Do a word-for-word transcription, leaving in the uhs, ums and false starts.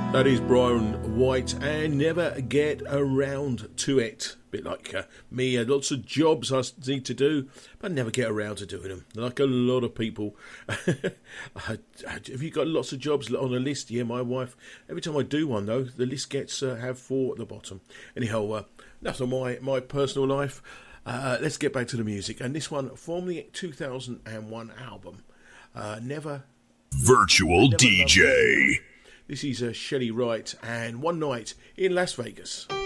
That is Brian White and Never Get Around to It. A bit like uh, me, uh, lots of jobs I need to do, but never get around to doing them. Like a lot of people. Have you got lots of jobs on a list? Yeah, my wife. Every time I do one, though, the list gets uh, have four at the bottom. Anyhow, uh, that's on my, my personal life. Uh, let's get back to the music. And this one from the two thousand one album, uh, Never... Virtual Never D J. This is uh, Shelley Wright and One Night in Las Vegas.